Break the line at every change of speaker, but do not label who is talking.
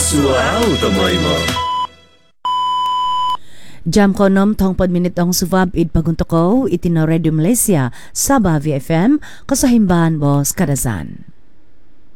Wow, tomoy mo.
Jam konom tong padminitong subab id pagunto ko itino Radio Malaysia Sabah VFM kasahimban Bos Kadazan.